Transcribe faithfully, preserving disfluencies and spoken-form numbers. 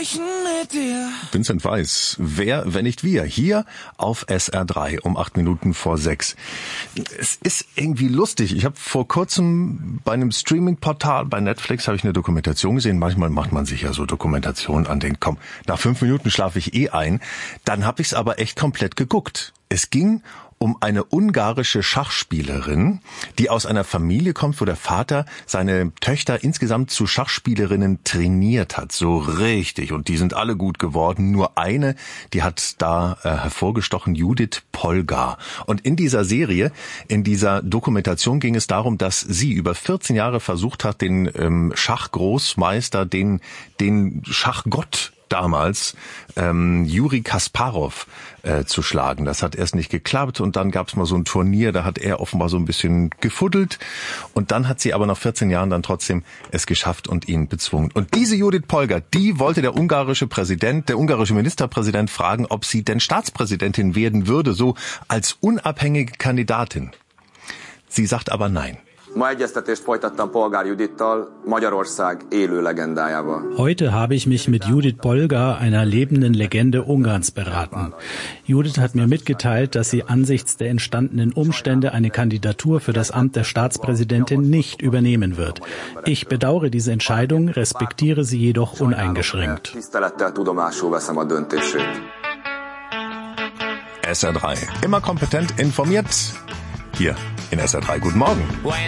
sprechen mit dir. Vincent Weiss, wer, wenn nicht wir, hier auf S R drei um acht Minuten vor sechs. Es ist irgendwie lustig. Ich habe vor kurzem bei einem Streaming-Portal, bei Netflix, habe ich eine Dokumentation gesehen. Manchmal macht man sich ja so Dokumentationen an den, komm, nach fünf Minuten schlafe ich eh ein. Dann habe ich es aber echt komplett geguckt. Es ging um eine ungarische Schachspielerin, die aus einer Familie kommt, wo der Vater seine Töchter insgesamt zu Schachspielerinnen trainiert hat, so richtig. Und die sind alle gut geworden. Nur eine, die hat da äh, hervorgestochen, Judith Polgar. Und in dieser Serie, in dieser Dokumentation ging es darum, dass sie über vierzehn Jahre versucht hat, den ähm, Schachgroßmeister, den, den Schachgott damals, ähm, Juri Kasparov äh, zu schlagen. Das hat erst nicht geklappt und dann gab es mal so ein Turnier, da hat er offenbar so ein bisschen gefuddelt und dann hat sie aber nach vierzehn Jahren dann trotzdem es geschafft und ihn bezwungen. Und diese Judith Polgar, die wollte der ungarische Präsident, der ungarische Ministerpräsident fragen, ob sie denn Staatspräsidentin werden würde, so als unabhängige Kandidatin. Sie sagt aber nein. Heute habe ich mich mit Judith Polgar, einer lebenden Legende Ungarns, beraten. Judith hat mir mitgeteilt, dass sie angesichts der entstandenen Umstände eine Kandidatur für das Amt der Staatspräsidentin nicht übernehmen wird. Ich bedauere diese Entscheidung, respektiere sie jedoch uneingeschränkt. S R drei. Immer kompetent informiert. Hier in S R drei. Guten Morgen.